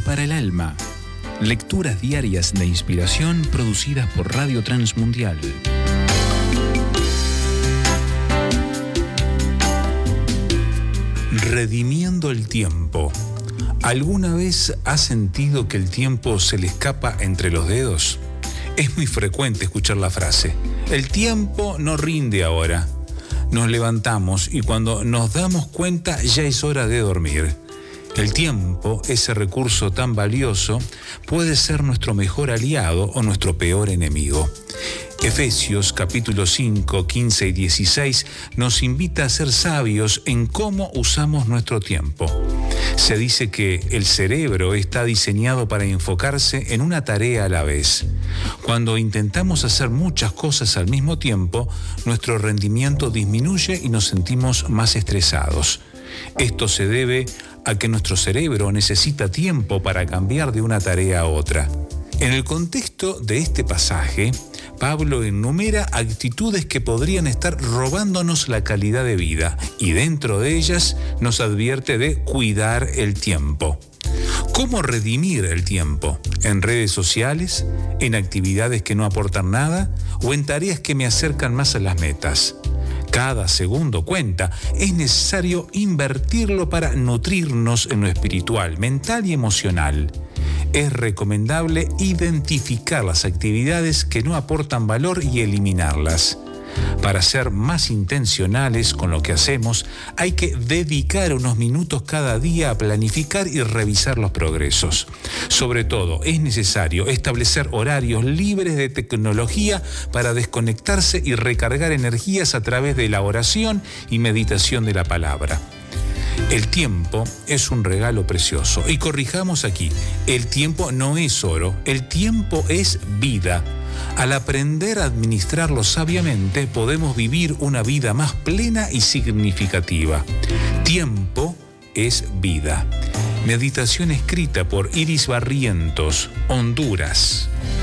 para el alma. Lecturas diarias de inspiración producidas por Radio Transmundial. Redimiendo el tiempo. ¿Alguna vez has sentido que el tiempo se le escapa entre los dedos? Es muy frecuente escuchar la frase: el tiempo no rinde ahora. Nos levantamos y cuando nos damos cuenta ya es hora de dormir. El tiempo, ese recurso tan valioso, puede ser nuestro mejor aliado o nuestro peor enemigo. Efesios capítulo 5, 15 y 16 nos invita a ser sabios en cómo usamos nuestro tiempo. Se dice que el cerebro está diseñado para enfocarse en una tarea a la vez. Cuando intentamos hacer muchas cosas al mismo tiempo, nuestro rendimiento disminuye y nos sentimos más estresados. Esto se debe a que nuestro cerebro necesita tiempo para cambiar de una tarea a otra. En el contexto de este pasaje, Pablo enumera actitudes que podrían estar robándonos la calidad de vida y dentro de ellas nos advierte de cuidar el tiempo. ¿Cómo redimir el tiempo? ¿En redes sociales? ¿En actividades que no aportan nada? ¿O en tareas que me acercan más a las metas? Cada segundo cuenta. Es necesario invertirlo para nutrirnos en lo espiritual, mental y emocional. Es recomendable identificar las actividades que no aportan valor y eliminarlas. Para ser más intencionales con lo que hacemos, hay que dedicar unos minutos cada día a planificar y revisar los progresos. Sobre todo, es necesario establecer horarios libres de tecnología para desconectarse y recargar energías a través de la oración y meditación de la palabra. El tiempo es un regalo precioso. Y corrijamos aquí, el tiempo no es oro, el tiempo es vida. Al aprender a administrarlo sabiamente, podemos vivir una vida más plena y significativa. Tiempo es vida. Meditación escrita por Iris Barrientos, Honduras.